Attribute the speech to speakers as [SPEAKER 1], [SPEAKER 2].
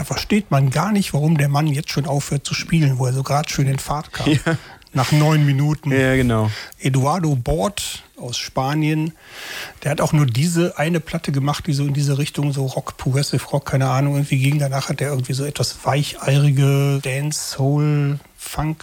[SPEAKER 1] versteht man gar nicht, warum der Mann jetzt schon aufhört zu spielen, wo er so gerade schön in Fahrt kam.
[SPEAKER 2] Ja.
[SPEAKER 1] Nach 9 Minuten.
[SPEAKER 2] Ja, genau.
[SPEAKER 1] Eduardo Bort aus Spanien, der hat auch nur diese eine Platte gemacht, die so in diese Richtung, so Rock, Progressive Rock, keine Ahnung, irgendwie ging. Danach hat er irgendwie so etwas weicheirige Dance, Soul, Funk